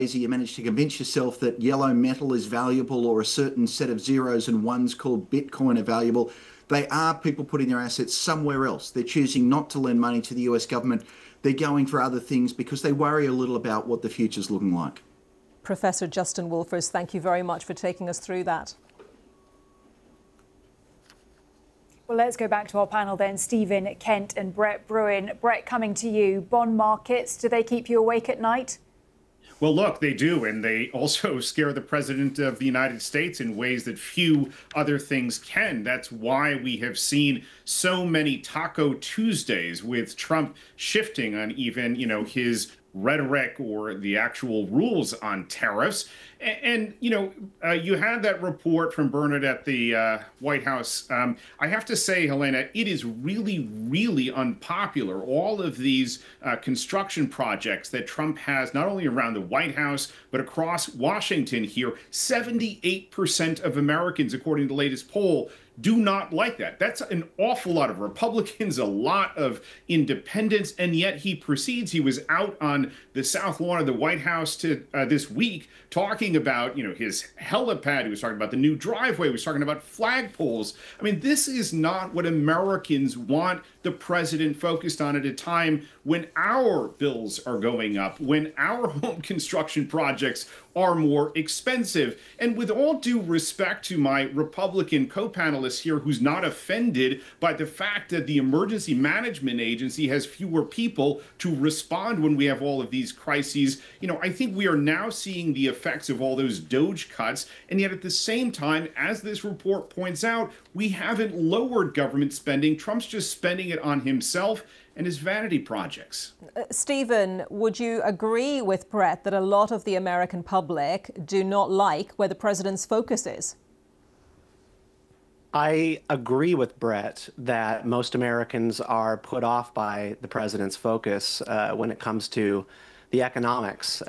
you manage to convince yourself that yellow metal is valuable or a certain set of zeros and ones called Bitcoin are valuable. They are people putting their assets somewhere else. They're choosing not to lend money to the US government. They're going for other things because they worry a little about what the future's looking like. Professor Justin Wolfers, thank you very much for taking us through that. Well, let's go back to our panel then. Stephen Kent and Brett Bruen. Brett, coming to you. Bond markets, do they keep you awake at night? Well, look, they do, and they also scare the president of the United States in ways that few other things can. That's why we have seen so many Taco Tuesdays with Trump shifting on even, his rhetoric or the actual rules on tariffs. And you had that report from Bernard at the White House. I have to say, Helena, it is really, really unpopular. All of these construction projects that Trump has, not only around the White House, but across Washington here, 78% of Americans, according to the latest poll, do not like that. That's an awful lot of Republicans, a lot of independents, and yet he proceeds. He was out on the South Lawn of the White House this week talking about, his helipad. He was talking about the new driveway. He was talking about flagpoles. I mean, this is not what Americans want the president focused on at a time when our bills are going up, when our home construction projects are more expensive. And with all due respect to my Republican co-panelist here, who's not offended by the fact that the Emergency Management Agency has fewer people to respond when we have all of these crises, I think we are now seeing the effects of all those DOGE cuts. And yet at the same time, as this report points out, we haven't lowered government spending. Trump's just spending it on himself and his vanity projects. Stephen, would you agree with Brett that a lot of the American public do not like where the president's focus is? I agree with Brett that most Americans are put off by the president's focus when it comes to the economics.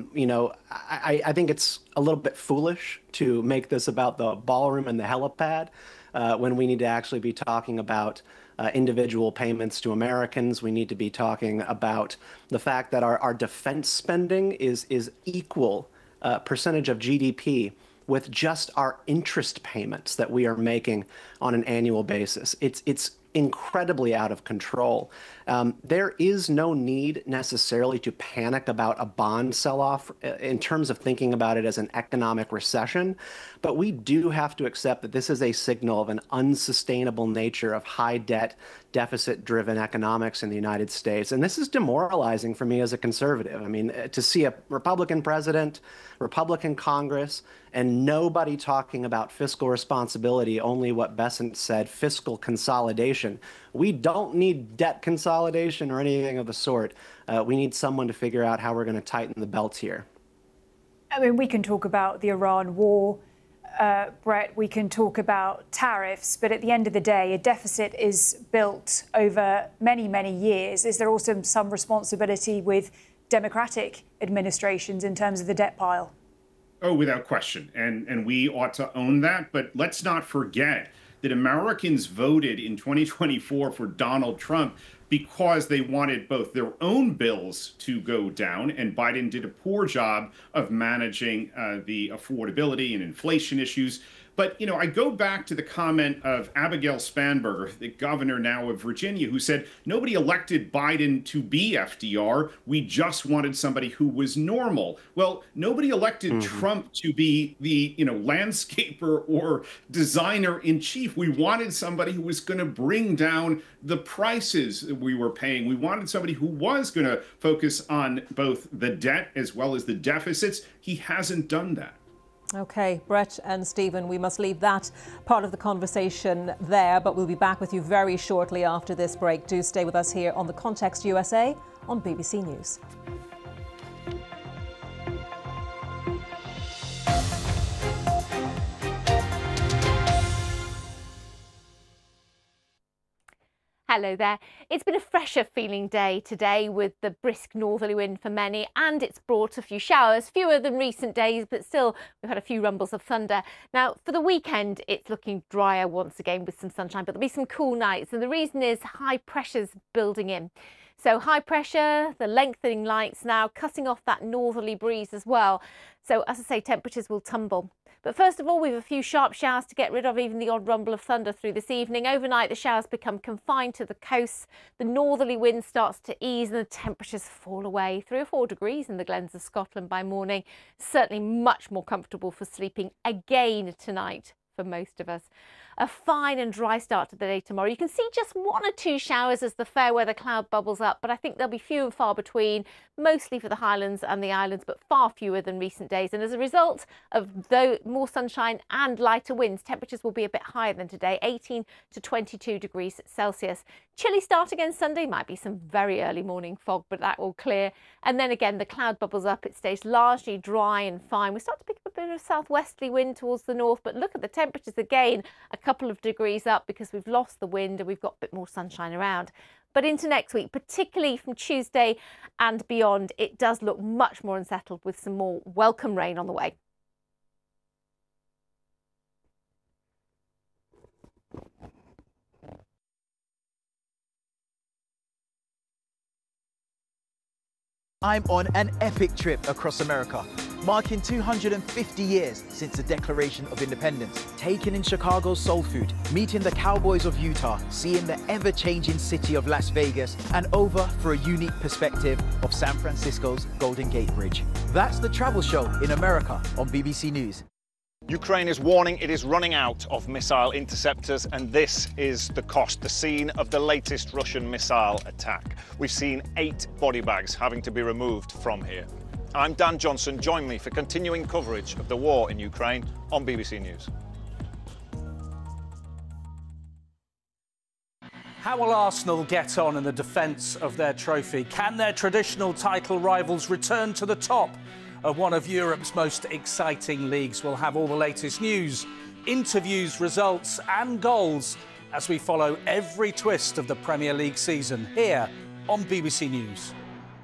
I think it's a little bit foolish to make this about the ballroom and the helipad when we need to actually be talking about individual payments to Americans. We need to be talking about the fact that our defense spending is equal percentage of GDP with just our interest payments that we are making on an annual basis. It's incredibly out of control. There is no need necessarily to panic about a bond sell-off in terms of thinking about it as an economic recession, but we do have to accept that this is a signal of an unsustainable nature of high debt, deficit-driven economics in the United States. And this is demoralizing for me as a conservative. I mean, to see a Republican president, Republican Congress, and nobody talking about fiscal responsibility, only what Bessent said, fiscal consolidation. We don't need debt consolidation or anything of the sort. We need someone to figure out how we're going to tighten the belts here. I mean, we can talk about the Iran war, Brett, we can talk about tariffs, but at the end of the day, a deficit is built over many, many years. Is there also some responsibility with Democratic administrations in terms of the debt pile? Oh, without question. And we ought to own that. But let's not forget that Americans voted in 2024 for Donald Trump because they wanted both their own bills to go down, and Biden did a poor job of managing the affordability and inflation issues. But, I go back to the comment of Abigail Spanberger, the governor now of Virginia, who said nobody elected Biden to be FDR. We just wanted somebody who was normal. Well, nobody elected Trump to be the, landscaper or designer in chief. We wanted somebody who was going to bring down the prices that we were paying. We wanted somebody who was going to focus on both the debt as well as the deficits. He hasn't done that. OK, Brett and Stephen, we must leave that part of the conversation there, but we'll be back with you very shortly after this break. Do stay with us here on The Context USA on BBC News. Hello there. It's been a fresher feeling day today with the brisk northerly wind for many, and it's brought a few showers, fewer than recent days, but still we've had a few rumbles of thunder. Now for the weekend it's looking drier once again with some sunshine, but there'll be some cool nights, and the reason is high pressures building in. So high pressure, the lengthening lights now, cutting off that northerly breeze as well. So as I say, temperatures will tumble. But first of all, we have a few sharp showers to get rid of, even the odd rumble of thunder through this evening. Overnight, the showers become confined to the coast. The northerly wind starts to ease and the temperatures fall away. 3 or 4 degrees in the glens of Scotland by morning. Certainly much more comfortable for sleeping again tonight for most of us. A fine and dry start to the day tomorrow. You can see just 1 or 2 showers as the fair weather cloud bubbles up, but I think they'll be few and far between, mostly for the Highlands and the islands, but far fewer than recent days. And as a result of more sunshine and lighter winds, temperatures will be a bit higher than today, 18 to 22 degrees Celsius. Chilly start again Sunday, might be some very early morning fog, but that will clear. And then again, the cloud bubbles up. It stays largely dry and fine. We start to pick up a bit of southwesterly wind towards the north, but look at the temperatures again, a couple of degrees up because we've lost the wind and we've got a bit more sunshine around. But into next week, particularly from Tuesday and beyond, it does look much more unsettled with some more welcome rain on the way. I'm on an epic trip across America, marking 250 years since the Declaration of Independence. Taken in Chicago's soul food, meeting the Cowboys of Utah, seeing the ever-changing city of Las Vegas, and over for a unique perspective of San Francisco's Golden Gate Bridge. That's the travel show in America on BBC News. Ukraine is warning it is running out of missile interceptors, and this is the cost, the scene of the latest Russian missile attack. We've seen 8 body bags having to be removed from here. I'm Dan Johnson. Join me for continuing coverage of the war in Ukraine on BBC News. How will Arsenal get on in the defence of their trophy? Can their traditional title rivals return to the top of one of Europe's most exciting leagues? We'll have all the latest news, interviews, results and goals as we follow every twist of the Premier League season here on BBC News.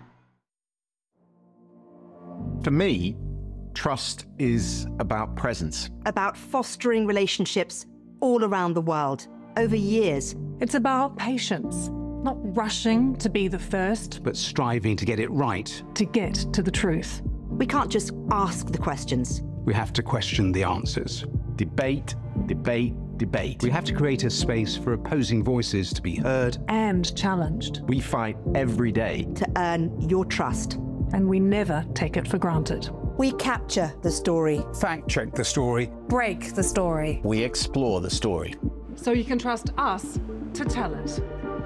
For me, trust is about presence. About fostering relationships all around the world, over years. It's about patience, not rushing to be the first, but striving to get it right. To get to the truth. We can't just ask the questions. We have to question the answers. Debate, debate, debate. We have to create a space for opposing voices to be heard and challenged. We fight every day to earn your trust. And we never take it for granted. We capture the story. Fact-check the story. Break the story. We explore the story. So you can trust us to tell it.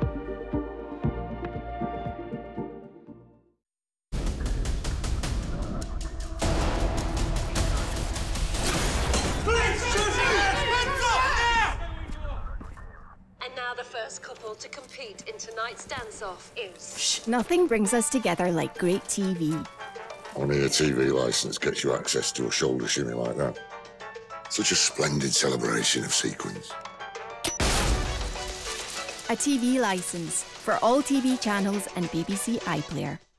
And now the first couple to compete in tonight's dance-off is... Shh, nothing brings us together like great TV. Only a TV licence gets you access to a shoulder shimmy like that. Such a splendid celebration of sequins. A TV licence for all TV channels and BBC iPlayer.